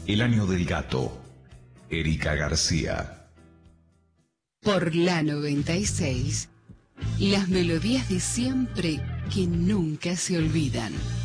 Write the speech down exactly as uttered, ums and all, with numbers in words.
El año del gato. Erika García. Por la noventa y seis, las melodías de siempre que nunca se olvidan.